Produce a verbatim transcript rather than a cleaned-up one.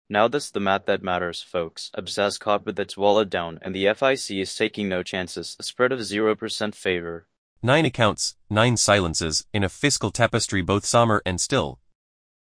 Now that's the math that matters, folks. Absaz caught with its wallet down, and the F I C is taking no chances, a spread of zero percent favor. Nine accounts, nine silences, in a fiscal tapestry both somber and still,